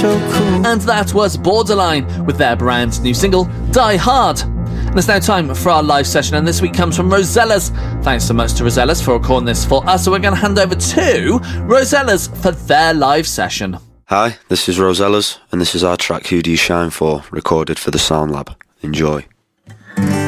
so cool. And that was Borderline with their brand new single, Die Hard. And it's now time for our live session, and this week comes from Rosellas. Thanks so much to Rosellas for recording this for us. So we're going to hand over to Rosellas for their live session. Hi, this is Rosellas, and this is our track Who Do You Shine For, recorded for the Sound Lab. Enjoy.